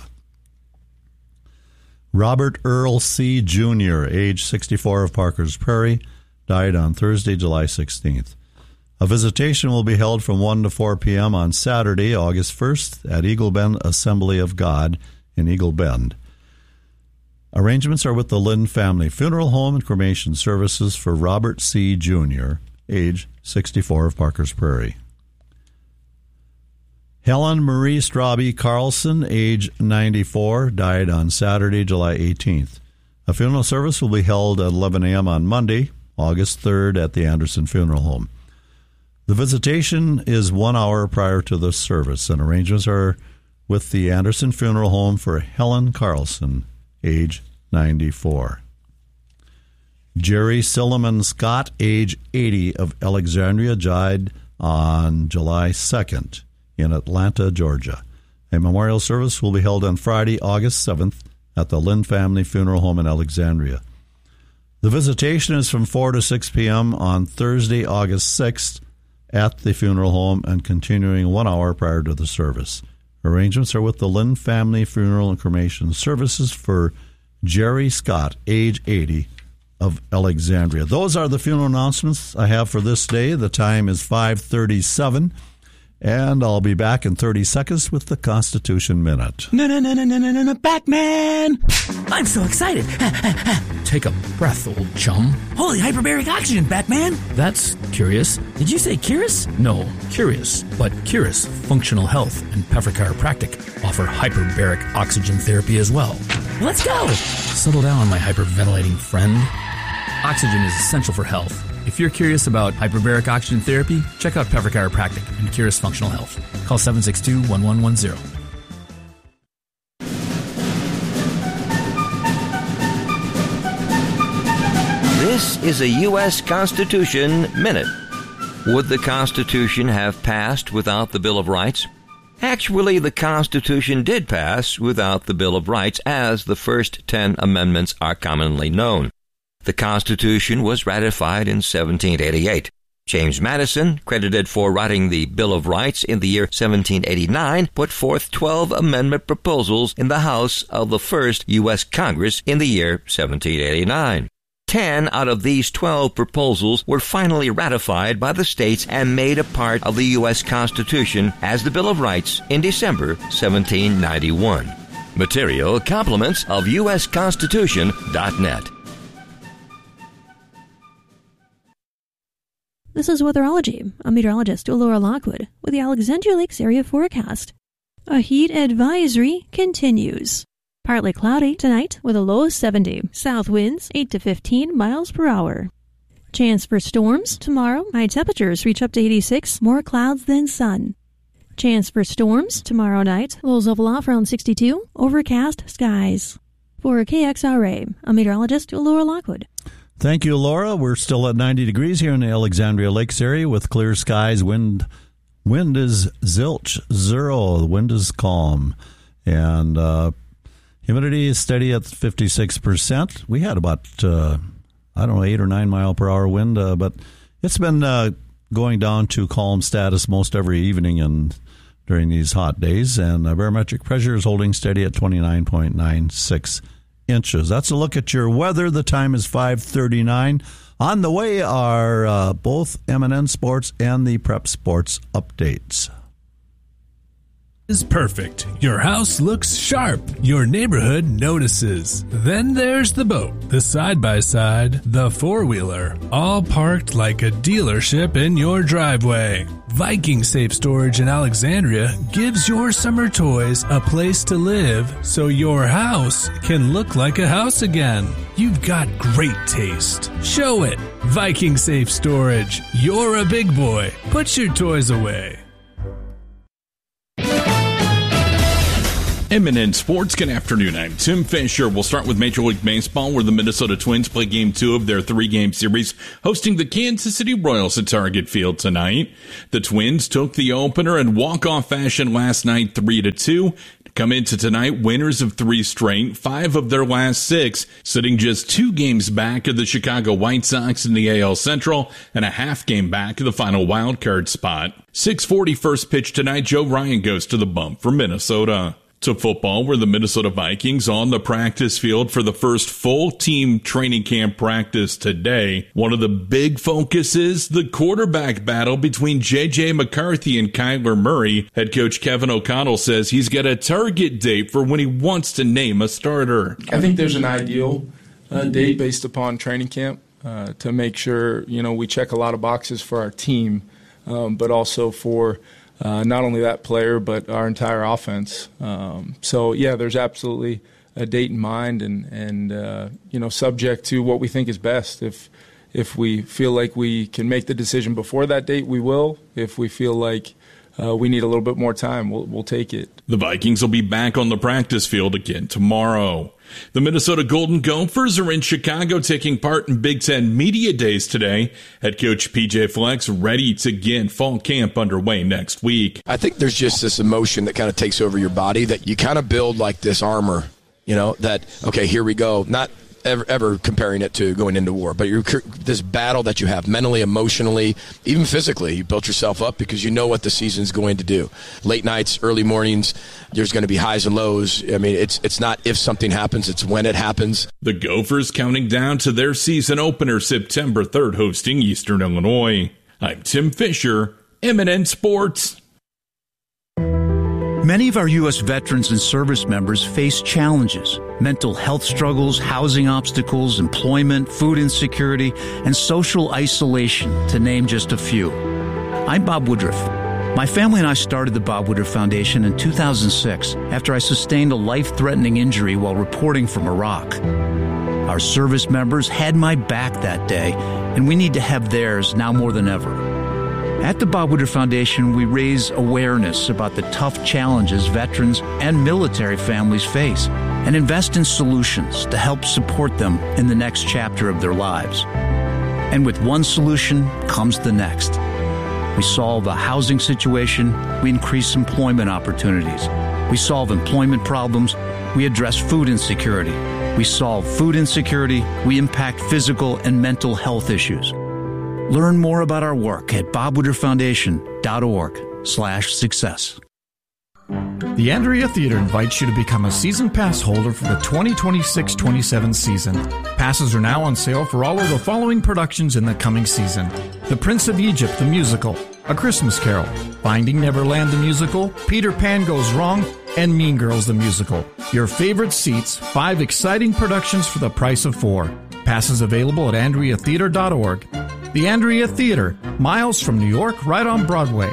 Robert Earl C. Junior, age sixty-four, of Parkers Prairie, died on Thursday, July sixteenth. A visitation will be held from one to four p.m. on Saturday, August first, at Eagle Bend Assembly of God in Eagle Bend. Arrangements are with the Lynn Family Funeral Home and Cremation Services for Robert C. Junior, age sixty-four, of Parkers Prairie. Helen Marie Straube Carlson, age ninety-four, died on Saturday, July eighteenth. A funeral service will be held at eleven a.m. on Monday, August third, at the Anderson Funeral Home. The visitation is one hour prior to the service, and arrangements are with the Anderson Funeral Home for Helen Carlson, age ninety-four. Jerry Silliman Scott, age eighty, of Alexandria, died on July second in Atlanta, Georgia. A memorial service will be held on Friday, August seventh, at the Lynn Family Funeral Home in Alexandria. The visitation is from four to six p.m. on Thursday, August sixth, at the funeral home and continuing one hour prior to the service. Arrangements are with the Lynn Family Funeral and Cremation Services for Jerry Scott, age eighty, of Alexandria. Those are the funeral announcements I have for this day. The time is five thirty-seven, and I'll be back in thirty seconds with the Constitution Minute. No, no, no, no, no, no, no, no, Batman! I'm so excited. Take a breath, old chum. Holy hyperbaric oxygen, Batman! That's curious. Did you say curious? No, curious. But Curious Functional Health and Peffer Chiropractic offer hyperbaric oxygen therapy as well. Let's go! Settle down, my hyperventilating friend. Oxygen is essential for health. If you're curious about hyperbaric oxygen therapy, check out Peffer Chiropractic and Curious Functional Health. Call seven six two, one one one zero. This is a U S Constitution Minute. Would the Constitution have passed without the Bill of Rights? Actually, the Constitution did pass without the Bill of Rights, as the first ten amendments are commonly known. The Constitution was ratified in seventeen eighty-eight. James Madison, credited for writing the Bill of Rights in the year seventeen eighty-nine, put forth twelve amendment proposals in the House of the first U S Congress in the year seventeen eighty-nine. Ten out of these twelve proposals were finally ratified by the states and made a part of the U S Constitution as the Bill of Rights in December seventeen ninety-one. Material compliments of U S Constitution dot net. This is Weatherology. I'm meteorologist Laura Lockwood with the Alexandria Lakes area forecast. A heat advisory continues. Partly cloudy tonight with a low of seventy. South winds eight to fifteen miles per hour. Chance for storms tomorrow. High temperatures reach up to eighty-six. More clouds than sun. Chance for storms tomorrow night. Lows level off around sixty-two. Overcast skies. For K X R A, I'm meteorologist Laura Lockwood. Thank you, Laura. We're still at ninety degrees here in the Alexandria Lakes area with clear skies. Wind wind is zilch, zero. The wind is calm. And uh, humidity is steady at fifty-six percent. We had about, uh, I don't know, eight or nine mile per hour wind, uh, but it's been uh, going down to calm status most every evening and during these hot days. And uh, barometric pressure is holding steady at twenty-nine point nine six inches. That's a look at your weather. The time is five thirty-nine. On the way are uh, both M and N Sports and the Prep Sports updates. Is perfect. Your house looks sharp. Your neighborhood notices. Then there's the boat, the side-by-side, the four-wheeler, all parked like a dealership in your driveway. Viking Safe Storage in Alexandria gives your summer toys a place to live so your house can look like a house again. You've got great taste. Show it. Viking Safe Storage. You're a big boy. Put your toys away. M and N Sports, good afternoon. I'm Tim Fisher. We'll start with Major League Baseball, where the Minnesota Twins play game two of their three-game series, hosting the Kansas City Royals at Target Field tonight. The Twins took the opener in walk-off fashion last night, three to two. Come into tonight winners of three straight, five of their last six, sitting just two games back of the Chicago White Sox in the A L Central and a half game back of the final wild card spot. six forty first pitch tonight, Joe Ryan goes to the bump for Minnesota. To football, where the Minnesota Vikings on the practice field for the first full team training camp practice today. One of the big focuses, the quarterback battle between J J McCarthy and Kyler Murray. Head coach Kevin O'Connell says he's got a target date for when he wants to name a starter. I think there's an ideal uh, date based upon training camp uh, to make sure, you know, we check a lot of boxes for our team, um, but also for Uh, not only that player, but our entire offense. Um, so, yeah, there's absolutely a date in mind and, and uh, you know, subject to what we think is best. If if we feel like we can make the decision before that date, we will. If we feel like uh, we need a little bit more time, we'll, we'll take it. The Vikings will be back on the practice field again tomorrow. The Minnesota Golden Gophers are in Chicago taking part in Big Ten Media Days today. Head coach P J Fleck ready to get fall camp underway next week. I think there's just this emotion that kind of takes over your body that you kind of build like this armor, you know, that, okay, here we go. Not ever, ever comparing it to going into war, but you're, this battle that you have mentally, emotionally, even physically, you built yourself up because you know what the season's going to do. Late nights, early mornings, there's going to be highs and lows. I mean, it's it's not if something happens, it's when it happens. The Gophers counting down to their season opener September third, hosting Eastern Illinois. I'm Tim Fisher, M and N Sports. Many of our U S veterans and service members face challenges, mental health struggles, housing obstacles, employment, food insecurity, and social isolation, to name just a few. I'm Bob Woodruff. My family and I started the Bob Woodruff Foundation in two thousand six after I sustained a life-threatening injury while reporting from Iraq. Our service members had my back that day, and we need to have theirs now more than ever. At the Bob Woodruff Foundation, we raise awareness about the tough challenges veterans and military families face and invest in solutions to help support them in the next chapter of their lives. And with one solution comes the next. We solve a housing situation, we increase employment opportunities. We solve employment problems, we address food insecurity. We solve food insecurity, we impact physical and mental health issues. Learn more about our work at bob woodruff foundation dot org slash success. The Andrea Theater invites you to become a season pass holder for the twenty twenty-six twenty-seven season. Passes are now on sale for all of the following productions in the coming season: The Prince of Egypt, the musical, A Christmas Carol, Finding Neverland, the musical, Peter Pan Goes Wrong, and Mean Girls, the musical. Your favorite seats, five exciting productions for the price of four. Passes available at andrea theater dot org. The Andrea Theater, miles from New York, right on Broadway.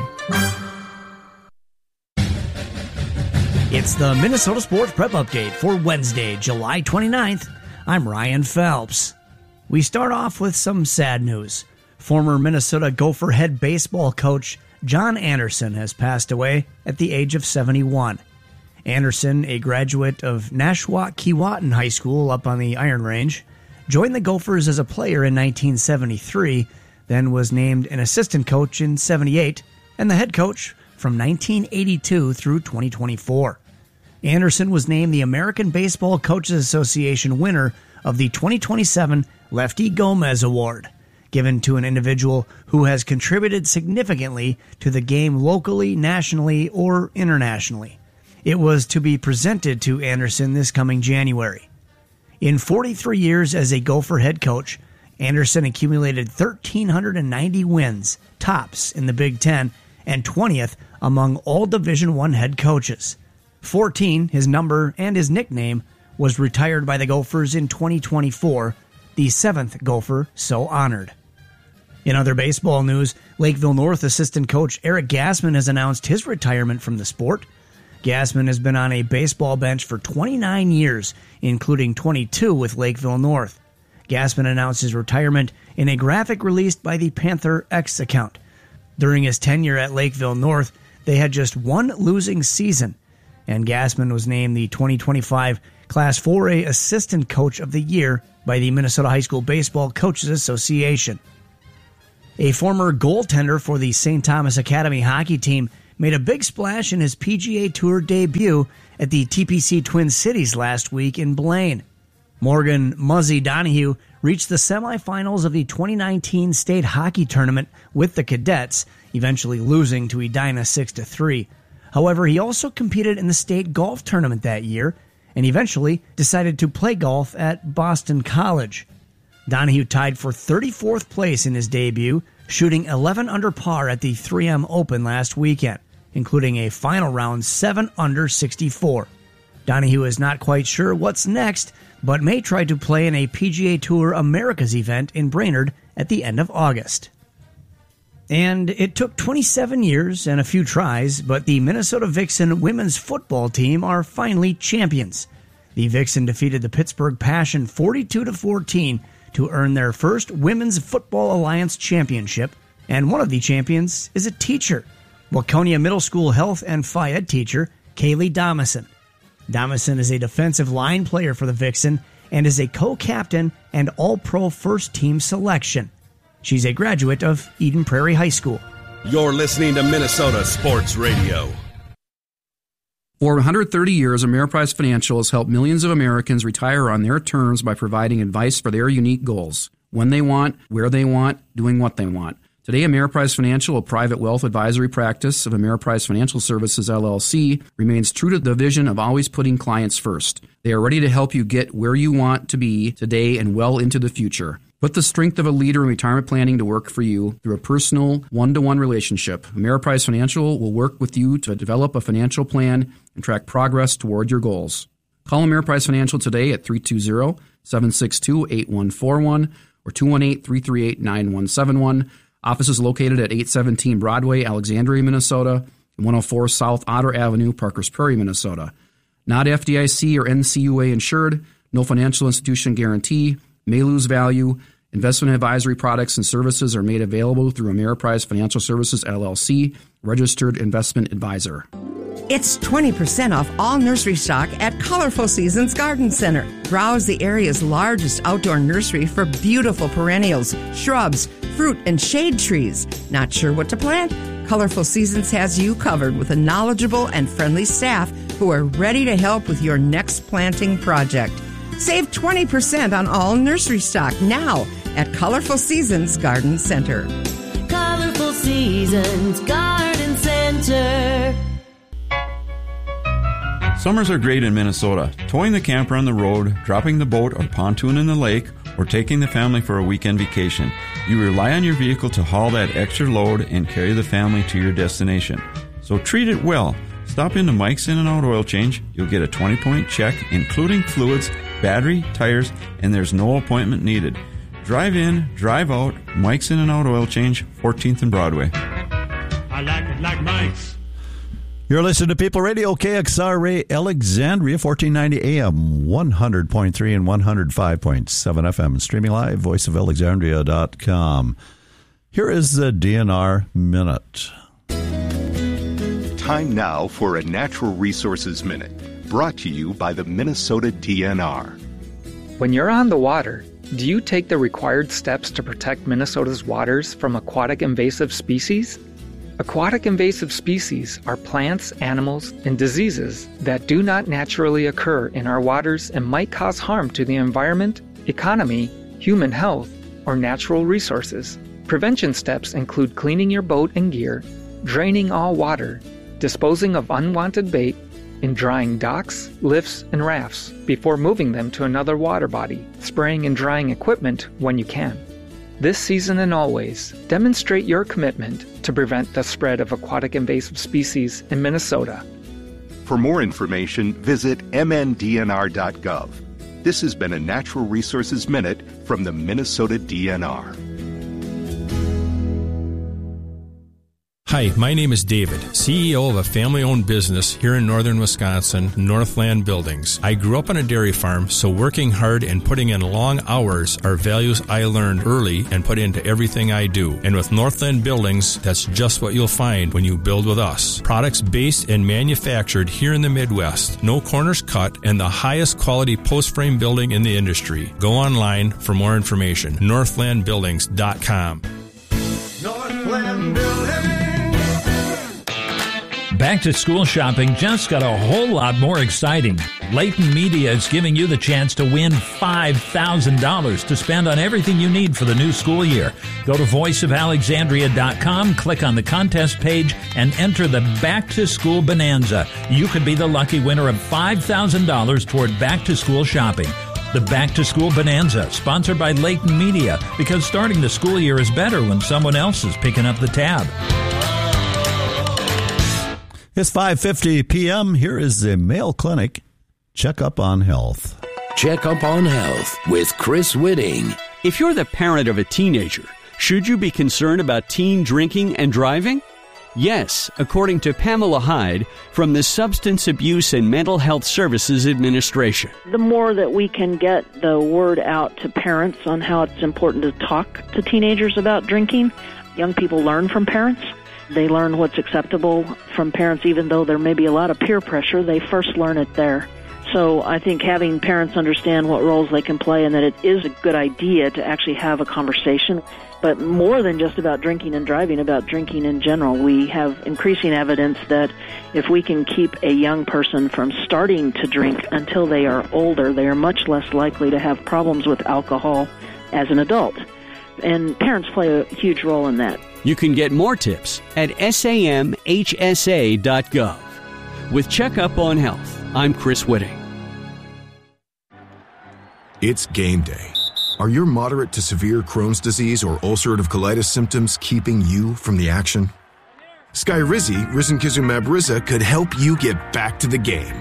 It's the Minnesota Sports Prep Update for Wednesday, July twenty-ninth. I'm Ryan Phelps. We start off with some sad news. Former Minnesota Gopher head baseball coach John Anderson has passed away at the age of seventy-one. Anderson, a graduate of Nashwauk-Keewatin High School up on the Iron Range, joined the Gophers as a player in nineteen seventy-three, then was named an assistant coach in seventy-eight, and the head coach from nineteen eighty-two through twenty twenty-four. Anderson was named the American Baseball Coaches Association winner of the twenty twenty-seven Lefty Gomez Award, given to an individual who has contributed significantly to the game locally, nationally, or internationally. It was to be presented to Anderson this coming January. In forty-three years as a Gopher head coach, Anderson accumulated one thousand three hundred ninety wins, tops in the Big Ten, and twentieth among all Division I head coaches. fourteen, his number and his nickname, was retired by the Gophers in twenty twenty-four, the seventh Gopher so honored. In other baseball news, Lakeville North assistant coach Eric Gassman has announced his retirement from the sport. Gassman has been on a baseball bench for twenty-nine years, including twenty-two with Lakeville North. Gassman announced his retirement in a graphic released by the Panther X account. During his tenure at Lakeville North, they had just one losing season, and Gassman was named the twenty twenty-five Class four A Assistant Coach of the Year by the Minnesota High School Baseball Coaches Association. A former goaltender for the Saint Thomas Academy hockey team made a big splash in his P G A Tour debut at the T P C Twin Cities last week in Blaine. Morgan Muzzy Donahue reached the semifinals of the twenty nineteen state hockey tournament with the Cadets, eventually losing to Edina six to three. However, he also competed in the state golf tournament that year and eventually decided to play golf at Boston College. Donahue tied for thirty-fourth place in his debut, shooting eleven under par at the three M Open last weekend, including a final round seven under sixty-four. Donahue is not quite sure what's next, but may try to play in a P G A Tour Americas event in Brainerd at the end of August. And it took twenty-seven years and a few tries, but the Minnesota Vixen women's football team are finally champions. The Vixen defeated the Pittsburgh Passion forty-two to fourteen to earn their first Women's Football Alliance championship, and one of the champions is a teacher, Waconia Middle School health and Phy Ed teacher Kaylee Domison. Domison is a defensive line player for the Vixen and is a co-captain and all-pro first-team selection. She's a graduate of Eden Prairie High School. You're listening to Minnesota Sports Radio. For one hundred thirty years, Ameriprise Financial has helped millions of Americans retire on their terms by providing advice for their unique goals. When they want, where they want, doing what they want. Today, Ameriprise Financial, a private wealth advisory practice of Ameriprise Financial Services, L L C, remains true to the vision of always putting clients first. They are ready to help you get where you want to be today and well into the future. Put the strength of a leader in retirement planning to work for you through a personal, one-to-one relationship. Ameriprise Financial will work with you to develop a financial plan and track progress toward your goals. Call Ameriprise Financial today at three two zero, seven six two, eight one four one or two one eight, three three eight, nine one seven one. Office is located at eight seventeen Broadway, Alexandria, Minnesota, and one oh four South Otter Avenue, Parkers Prairie, Minnesota. Not F D I C or N C U A insured, no financial institution guarantee, may lose value. Investment advisory products and services are made available through Ameriprise Financial Services, L L C, registered investment advisor. It's twenty percent off all nursery stock at Colorful Seasons Garden Center. Browse the area's largest outdoor nursery for beautiful perennials, shrubs, fruit, and shade trees. Not sure what to plant? Colorful Seasons has you covered with a knowledgeable and friendly staff who are ready to help with your next planting project. Save twenty percent on all nursery stock now at Colorful Seasons Garden Center. Colorful Seasons Garden Center. Summers are great in Minnesota. Towing the camper on the road, dropping the boat or pontoon in the lake, or taking the family for a weekend vacation. You rely on your vehicle to haul that extra load and carry the family to your destination. So treat it well. Stop into Mike's In and Out Oil Change. You'll get a twenty-point check, including fluids, battery, tires, and there's no appointment needed. Drive in, drive out, Mike's In and Out Oil Change, fourteenth and Broadway. I like it like Mike's. You're listening to People Radio, K X R A Alexandria, fourteen ninety A M, one hundred point three and one hundred five point seven F M. Streaming live, voice of alexandria dot com. Here is the D N R Minute. Time now for a Natural Resources Minute, brought to you by the Minnesota D N R. When you're on the water, do you take the required steps to protect Minnesota's waters from aquatic invasive species? Aquatic invasive species are plants, animals, and diseases that do not naturally occur in our waters and might cause harm to the environment, economy, human health, or natural resources. Prevention steps include cleaning your boat and gear, draining all water, disposing of unwanted bait, in drying docks, lifts, and rafts before moving them to another water body, spraying and drying equipment when you can. This season and always, demonstrate your commitment to prevent the spread of aquatic invasive species in Minnesota. For more information, visit m n d n r dot gov. This has been a Natural Resources Minute from the Minnesota D N R. Hi, my name is David, C E O of a family-owned business here in northern Wisconsin, Northland Buildings. I grew up on a dairy farm, so working hard and putting in long hours are values I learned early and put into everything I do. And with Northland Buildings, that's just what you'll find when you build with us. Products based and manufactured here in the Midwest, no corners cut, and the highest quality post-frame building in the industry. Go online for more information, northland buildings dot com. Northland Buildings. Back to school shopping just got a whole lot more exciting. Layton Media is giving you the chance to win five thousand dollars to spend on everything you need for the new school year. Go to voice of alexandria dot com, click on the contest page, and enter the Back to School Bonanza. You could be the lucky winner of five thousand dollars toward back to school shopping. The Back to School Bonanza, sponsored by Layton Media, because starting the school year is better when someone else is picking up the tab. It's five fifty p.m. Here is the Mayo Clinic Checkup on Health. Checkup on Health with Chris Whitting. If you're the parent of a teenager, should you be concerned about teen drinking and driving? Yes, according to Pamela Hyde from the Substance Abuse and Mental Health Services Administration. The more that we can get the word out to parents on how it's important to talk to teenagers about drinking, young people learn from parents. They learn what's acceptable from parents, even though there may be a lot of peer pressure. They first learn it there. So I think having parents understand what roles they can play and that it is a good idea to actually have a conversation. But more than just about drinking and driving, about drinking in general, we have increasing evidence that if we can keep a young person from starting to drink until they are older, they are much less likely to have problems with alcohol as an adult. And parents play a huge role in that. You can get more tips at sam h s a dot gov. With Checkup on Health, I'm Chris Whitting. It's game day. Are your moderate to severe Crohn's disease or ulcerative colitis symptoms keeping you from the action? Skyrizi, risankizumab Riza, could help you get back to the game.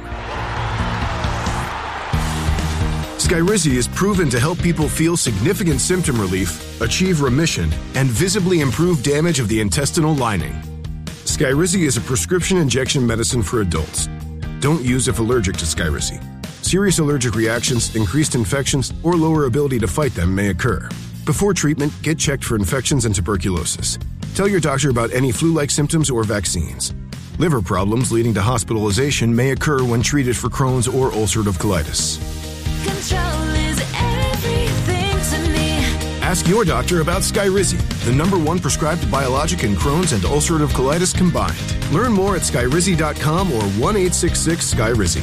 Skyrizi is proven to help people feel significant symptom relief, achieve remission, and visibly improve damage of the intestinal lining. Skyrizi is a prescription injection medicine for adults. Don't use if allergic to Skyrizi. Serious allergic reactions, increased infections, or lower ability to fight them may occur. Before treatment, get checked for infections and tuberculosis. Tell your doctor about any flu-like symptoms or vaccines. Liver problems leading to hospitalization may occur when treated for Crohn's or ulcerative colitis. Control is everything to me. Ask your doctor about Skyrizi, the number one prescribed biologic in Crohn's and ulcerative colitis combined. Learn more at skyrizi dot com or one eight six six Skyrizi.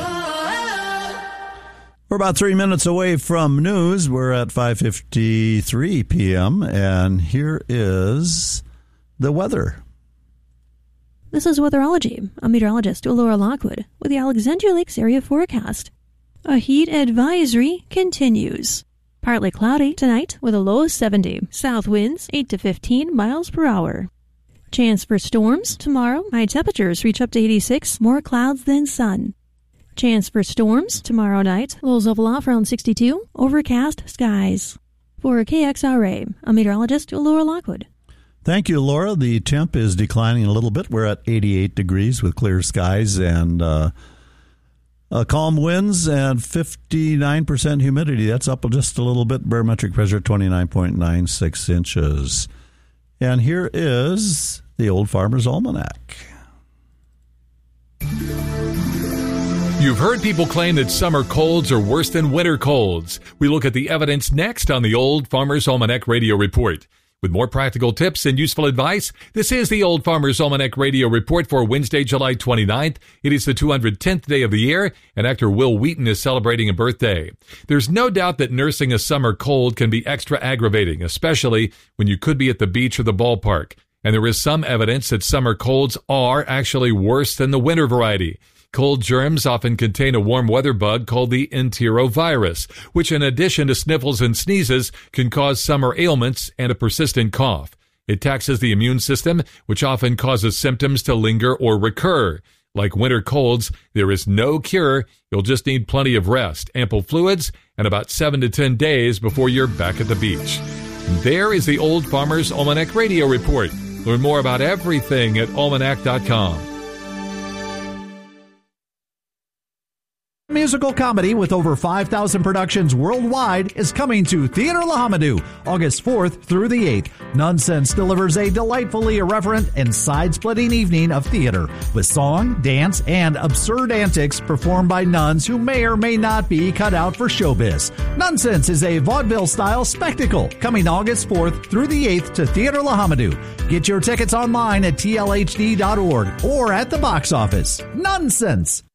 We're about three minutes away from news. We're at five fifty-three p.m., and here is the weather. This is Weatherology. I'm meteorologist Laura Lockwood with the Alexandria Lakes area forecast. A heat advisory continues. Partly cloudy tonight with a low of seventy. South winds eight to fifteen miles per hour. Chance for storms tomorrow. High temperatures reach up to eighty-six. More clouds than sun. Chance for storms tomorrow night. Lows level off around sixty-two. Overcast skies. For K X R A, I'm meteorologist Laura Lockwood. Thank you, Laura. The temp is declining a little bit. We're at eighty-eight degrees with clear skies and uh, uh, calm winds and fifty-nine percent humidity. That's up just a little bit. Barometric pressure twenty-nine point nine six inches. And here is the Old Farmer's Almanac. You've heard people claim that summer colds are worse than winter colds. We look at the evidence next on the Old Farmer's Almanac Radio Report. With more practical tips and useful advice, this is the Old Farmer's Almanac Radio Report for Wednesday, July twenty-ninth. It is the two hundred tenth day of the year, and actor Will Wheaton is celebrating a birthday. There's no doubt that nursing a summer cold can be extra aggravating, especially when you could be at the beach or the ballpark. And there is some evidence that summer colds are actually worse than the winter variety. Cold germs often contain a warm weather bug called the enterovirus, which in addition to sniffles and sneezes can cause summer ailments and a persistent cough. It taxes the immune system, which often causes symptoms to linger or recur. Like winter colds, there is no cure. You'll just need plenty of rest, ample fluids, and about seven to ten days before you're back at the beach. And there is the Old Farmer's Almanac Radio Report. Learn more about everything at almanac dot com. Musical comedy with over five thousand productions worldwide is coming to Theater Lahamadou August fourth through the eighth. Nonsense delivers a delightfully irreverent and side-splitting evening of theater with song, dance, and absurd antics performed by nuns who may or may not be cut out for showbiz. Nonsense is a vaudeville-style spectacle coming August fourth through the eighth to Theater Lahamadou. Get your tickets online at T L H D dot org or at the box office. Nonsense!